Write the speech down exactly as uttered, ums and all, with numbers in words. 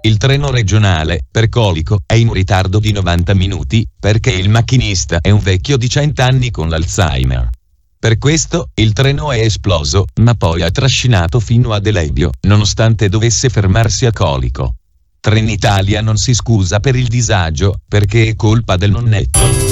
il treno regionale, per Colico, è in ritardo di novanta minuti, perché il macchinista è un vecchio di cento anni con l'Alzheimer. Per questo, il treno è esploso, ma poi ha trascinato fino ad Elebbio, nonostante dovesse fermarsi a Colico. Trenitalia non si scusa per il disagio, perché è colpa del nonnetto.